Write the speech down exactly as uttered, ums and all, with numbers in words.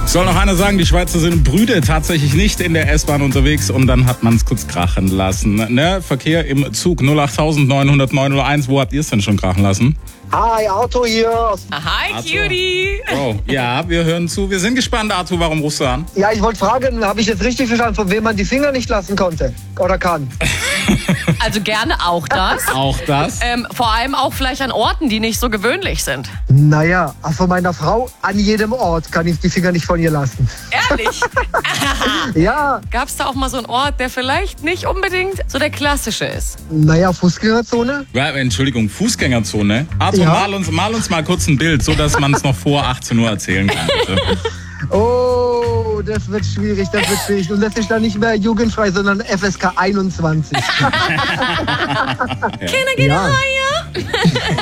Soll noch einer sagen, die Schweizer sind Brüder, tatsächlich nicht in der S-Bahn unterwegs und dann hat man es kurz krachen lassen. Ne? Verkehr im Zug null acht neun null null neun null eins, wo habt ihr es denn schon krachen lassen? Hi, Arthur hier. Hi, Arthur. Cutie. Oh, ja, wir hören zu. Wir sind gespannt, Arthur, warum rufst du an? Ja, ich wollte fragen, habe ich jetzt richtig verstanden, von wem man die Finger nicht lassen konnte oder kann? Also gerne auch das. Auch das? Ähm, vor allem auch vielleicht an Orten, die nicht so gewöhnlich sind. Naja, von meiner Frau an jedem Ort kann ich die Finger nicht von ihr lassen. Ehrlich? Ja, Gab es da auch mal so einen Ort, der vielleicht nicht unbedingt so der klassische ist? naja, Fußgängerzone. Ja, Entschuldigung, Fußgängerzone. Arthur, Ja. mal, uns, mal uns mal kurz ein Bild, so dass man es noch vor achtzehn Uhr erzählen kann. Bitte. Oh, das wird schwierig, das wird schwierig. Und das ist dann nicht mehr jugendfrei, sondern F S K einundzwanzig. Can I get Ja. higher?